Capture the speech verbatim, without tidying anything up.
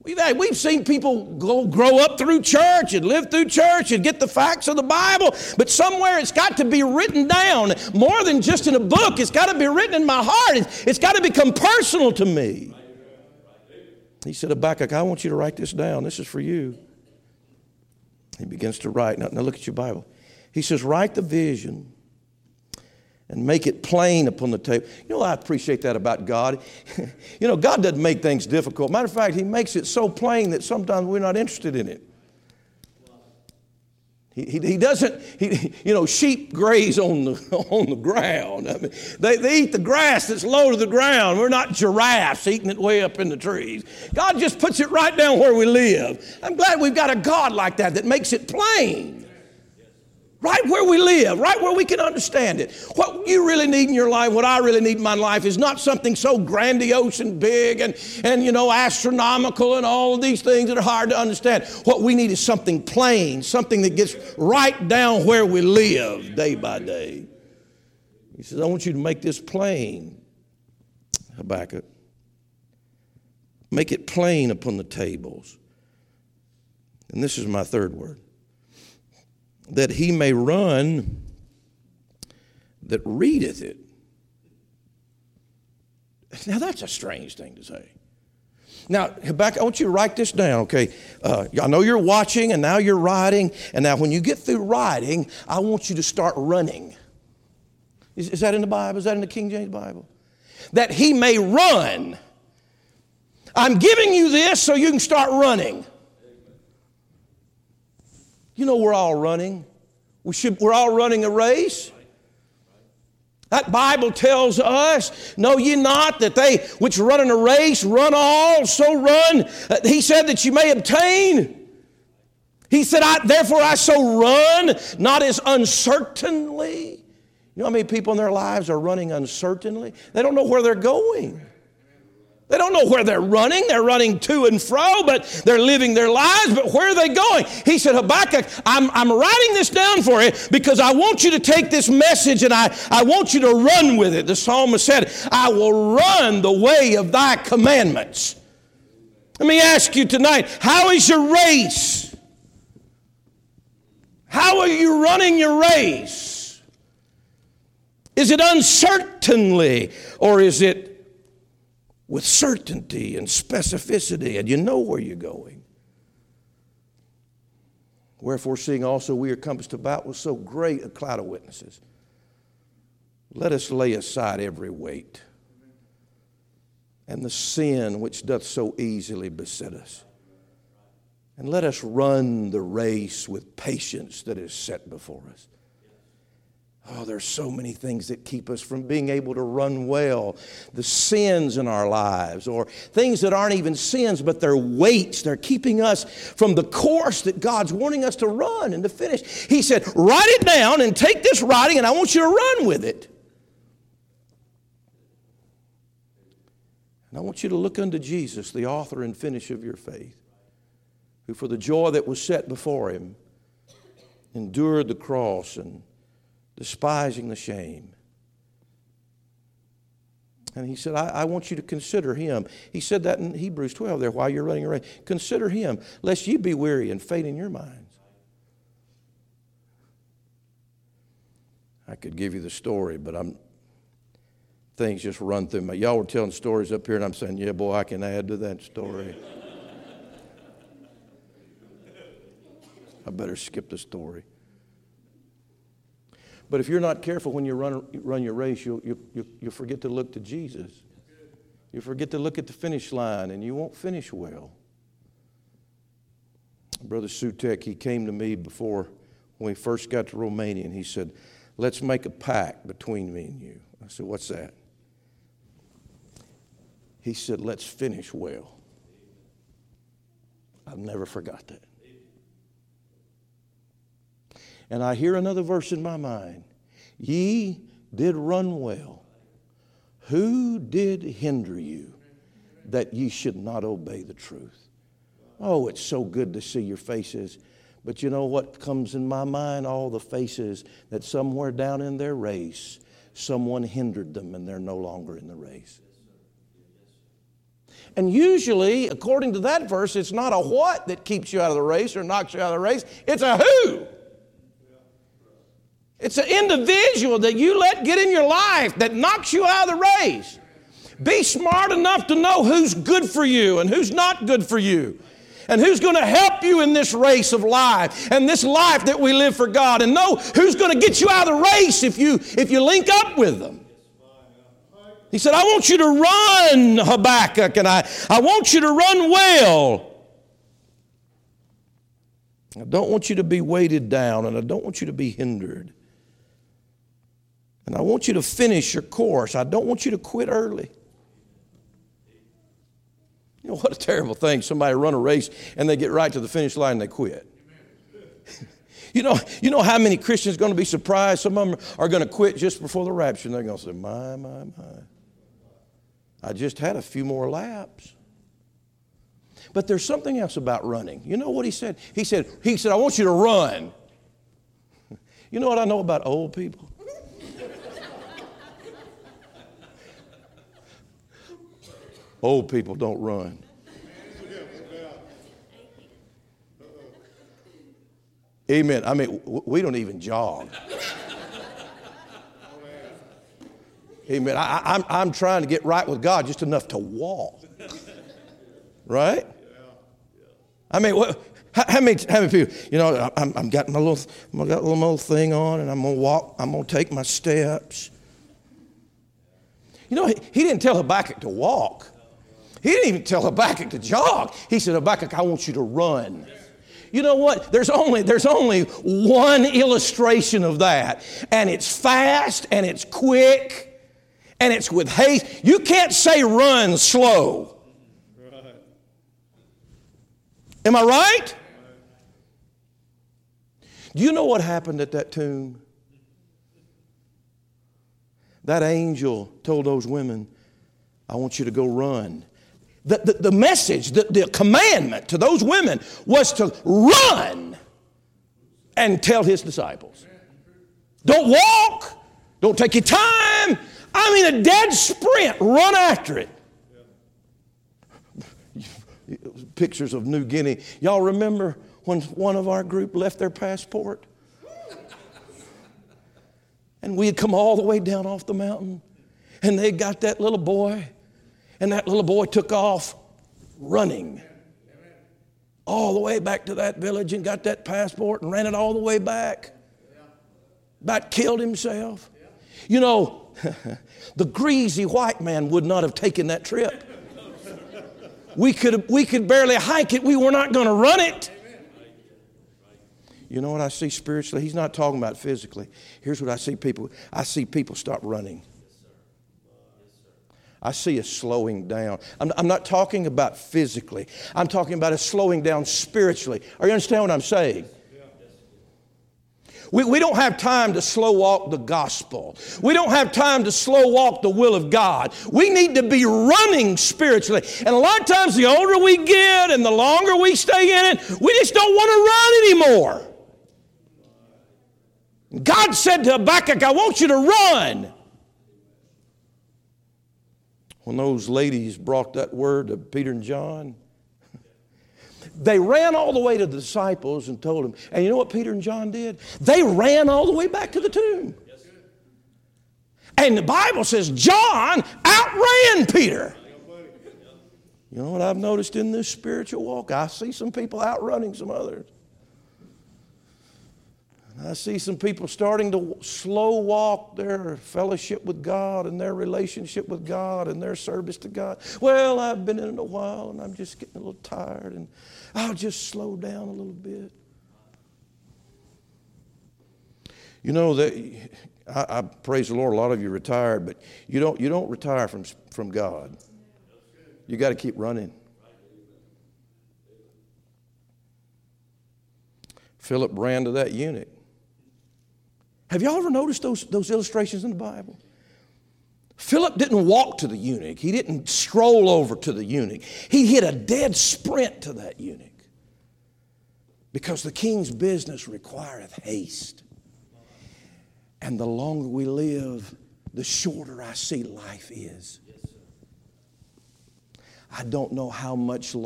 We've, had, we've seen people go, grow up through church and live through church and get the facts of the Bible, but somewhere it's got to be written down more than just in a book. It's got to be written in my heart. It's, it's got to become personal to me. He said, Habakkuk, I want you to write this down. This is for you. He begins to write. Now, now look at your Bible. He says, write the vision and make it plain upon the table. You know, I appreciate that about God. You know, God doesn't make things difficult. Matter of fact, He makes it so plain that sometimes we're not interested in it. He, he, he doesn't, he, you know, sheep graze on the, on the ground. I mean, they, they eat the grass that's low to the ground. We're not giraffes eating it way up in the trees. God just puts it right down where we live. I'm glad we've got a God like that that makes it plain. Right where we live, right where we can understand it. What you really need in your life, what I really need in my life is not something so grandiose and big and, and you know, astronomical and all of these things that are hard to understand. What we need is something plain, something that gets right down where we live day by day. He says, I want you to make this plain, Habakkuk. Make it plain upon the tables. And this is my third word. That he may run that readeth it. Now that's a strange thing to say. Now, Habakkuk, I want you to write this down, okay? Uh, I know you're watching and now you're writing. And now when you get through writing, I want you to start running. Is, is that in the Bible? Is that in the King James Bible? That he may run. I'm giving you this so you can start running. You know we're all running. We should, we're all running a race. That Bible tells us, know ye not that they which run in a race run all, so run. Uh, he said that you may obtain. He said, I, therefore I so run, not as uncertainly. You know how many people in their lives are running uncertainly? They don't know where they're going. They don't know where they're running. They're running to and fro, but they're living their lives. But where are they going? He said, Habakkuk, I'm, I'm writing this down for you because I want you to take this message and I, I want you to run with it. The psalmist said, I will run the way of thy commandments. Let me ask you tonight, how is your race? How are you running your race? Is it uncertainly or is it with certainty and specificity, and you know where you're going? Wherefore, seeing also we are compassed about with so great a cloud of witnesses, let us lay aside every weight and the sin which doth so easily beset us, and let us run the race with patience that is set before us. Oh, there's so many things that keep us from being able to run well. The sins in our lives, or things that aren't even sins, but they're weights. They're keeping us from the course that God's wanting us to run and to finish. He said, write it down and take this writing, and I want you to run with it. And I want you to look unto Jesus, the author and finisher of your faith, who for the joy that was set before him endured the cross and despising the shame. And he said, I, I want you to consider him. He said that in Hebrews twelve there while you're running a race. Consider him, lest you be weary and faint in your minds. I could give you the story, but I'm things just run through me. Y'all were telling stories up here, and I'm saying, yeah, boy, I can add to that story. I better skip the story. But if you're not careful when you run run your race, you'll, you, you, you'll forget to look to Jesus. You'll forget to look at the finish line, and you won't finish well. Brother Sutek, he came to me before when we first got to Romania, and he said, let's make a pact between me and you. I said, what's that? He said, let's finish well. I've never forgot that. And I hear another verse in my mind. Ye did run well. Who did hinder you that ye should not obey the truth? Oh, it's so good to see your faces. But you know what comes in my mind? All the faces that somewhere down in their race, someone hindered them and they're no longer in the race. And usually, according to that verse, it's not a what that keeps you out of the race or knocks you out of the race. It's a who. It's an individual that you let get in your life that knocks you out of the race. Be smart enough to know who's good for you and who's not good for you. And who's going to help you in this race of life and this life that we live for God. And know who's going to get you out of the race if you, if you link up with them. He said, I want you to run, Habakkuk, and I, I want you to run well. I don't want you to be weighted down, and I don't want you to be hindered. And I want you to finish your course. I don't want you to quit early. You know, what a terrible thing. Somebody run a race and they get right to the finish line and they quit. you know, you know how many Christians are going to be surprised? Some of them are going to quit just before the rapture. And they're going to say, my, my, my. I just had a few more laps. But there's something else about running. You know what he said? He said, he said, I want you to run. You know what I know about old people? Old people don't run. Amen. I mean, we don't even jog. Amen. I, I'm, I'm trying to get right with God just enough to walk. Right? I mean, what, how, how many how many people? You know, I'm, I'm got my little, I got a little little thing on, and I'm gonna walk. I'm gonna take my steps. You know, he, he didn't tell Habakkuk to walk. He didn't even tell Habakkuk to jog. He said, Habakkuk, I want you to run. You know what? There's only, there's only one illustration of that. And it's fast, and it's quick, and it's with haste. You can't say run slow. Right. Am I right? Do you know what happened at that tomb? That angel told those women, I want you to go run. The, the, the message, the, the commandment to those women was to run and tell his disciples. Don't walk. Don't take your time. I mean, a dead sprint. Run after it. Pictures of New Guinea. Y'all remember when one of our group left their passport? And we had come all the way down off the mountain. And they got that little boy. And that little boy took off running all the way back to that village and got that passport and ran it all the way back. About killed himself. You know, the greasy white man would not have taken that trip. We could, we could barely hike it. We were not going to run it. You know what I see spiritually? He's not talking about physically. Here's what I see people. I see people stop running. I see a slowing down. I'm, I'm not talking about physically. I'm talking about a slowing down spiritually. Are you understand what I'm saying? We, we don't have time to slow walk the gospel. We don't have time to slow walk the will of God. We need to be running spiritually. And a lot of times the older we get and the longer we stay in it, we just don't want to run anymore. God said to Habakkuk, I want you to run. When those ladies brought that word to Peter and John, they ran all the way to the disciples and told them. And you know what Peter and John did? They ran all the way back to the tomb. And the Bible says John outran Peter. You know what I've noticed in this spiritual walk? I see some people outrunning some others. I see some people starting to slow walk their fellowship with God and their relationship with God and their service to God. Well, I've been in it a while and I'm just getting a little tired and I'll just slow down a little bit. You know that I, I praise the Lord. A lot of you retired, but you don't you don't retire from from God. You got to keep running. Philip ran to that eunuch. Have y'all ever noticed those, those illustrations in the Bible? Philip didn't walk to the eunuch. He didn't stroll over to the eunuch. He hit a dead sprint to that eunuch. Because the king's business requireth haste. And the longer we live, the shorter I see life is. I don't know how much